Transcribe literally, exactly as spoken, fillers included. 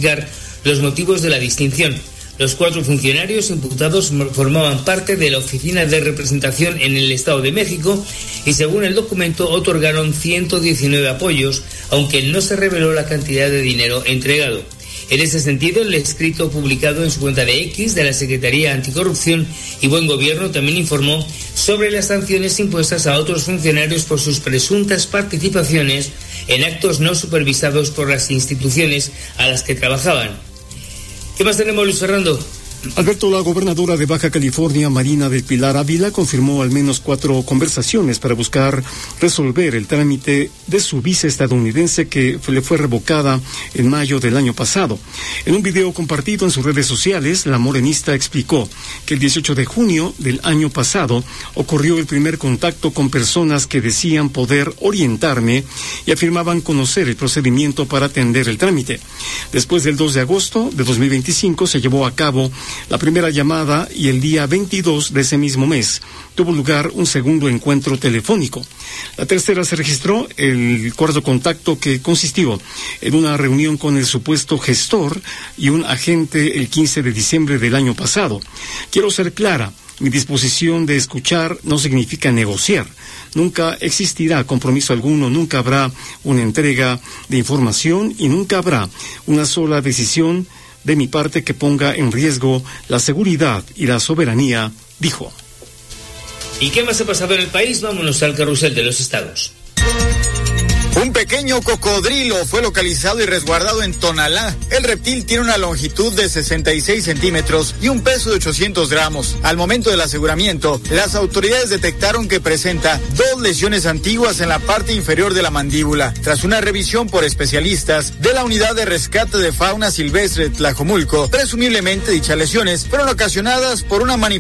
explicar los motivos de la distinción. Los cuatro funcionarios imputados formaban parte de la Oficina de Representación en el Estado de México y, según el documento, otorgaron ciento diecinueve apoyos, aunque no se reveló la cantidad de dinero entregado. En ese sentido, el escrito publicado en su cuenta de X de la Secretaría Anticorrupción y Buen Gobierno también informó sobre las sanciones impuestas a otros funcionarios por sus presuntas participaciones en actos no supervisados por las instituciones a las que trabajaban. ¿Qué más tenemos, Luis Fernando? Alberto, la gobernadora de Baja California, Marina del Pilar Ávila, confirmó al menos cuatro conversaciones para buscar resolver el trámite de su visa estadounidense que le fue revocada en mayo del año pasado. En un video compartido en sus redes sociales, la morenista explicó que el dieciocho de junio del año pasado ocurrió el primer contacto con personas que decían poder orientarme y afirmaban conocer el procedimiento para atender el trámite. Después del dos de agosto de dos mil veinticinco se llevó a cabo la primera llamada y el día veintidós de ese mismo mes tuvo lugar un segundo encuentro telefónico. La tercera se registró el cuarto contacto, que consistió en una reunión con el supuesto gestor y un agente el quince de diciembre del año pasado. Quiero ser clara, mi disposición de escuchar no significa negociar. Nunca existirá compromiso alguno, nunca habrá una entrega de información y nunca habrá una sola decisión de mi parte que ponga en riesgo la seguridad y la soberanía, dijo. ¿Y qué más ha pasado en el país? Vámonos al carrusel de los estados. Un pequeño cocodrilo fue localizado y resguardado en Tonalá. El reptil tiene una longitud de sesenta y seis centímetros y un peso de ochocientos gramos. Al momento del aseguramiento, las autoridades detectaron que presenta dos lesiones antiguas en la parte inferior de la mandíbula. Tras una revisión por especialistas de la Unidad de Rescate de Fauna Silvestre de Tlajomulco, presumiblemente dichas lesiones fueron ocasionadas por una manipulación